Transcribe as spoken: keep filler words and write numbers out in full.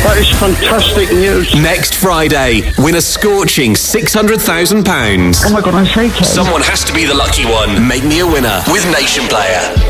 That is fantastic news. Next Friday, win a scorching six hundred thousand pounds. Oh my God, I'm shaking. Someone has to be the lucky one. Make me a winner with Nation Player.